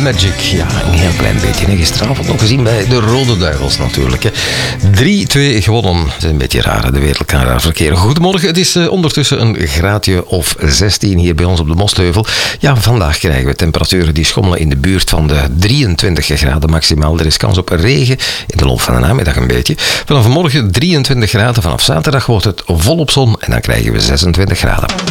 Magic. Ja, een heel klein beetje. Hè. Gisteravond nog gezien bij de Rode Duivels natuurlijk. Hè. 3-2 gewonnen. Het is een beetje raar, de wereld kan raar verkeren. Goedemorgen, het is ondertussen een graadje of 16 hier bij ons op de Mostheuvel. Ja, vandaag krijgen we temperaturen die schommelen in de buurt van de 23 graden maximaal. Er is kans op regen in de loop van de namiddag een beetje. Vanaf morgen 23 graden, vanaf zaterdag wordt het volop zon en dan krijgen we 26 graden.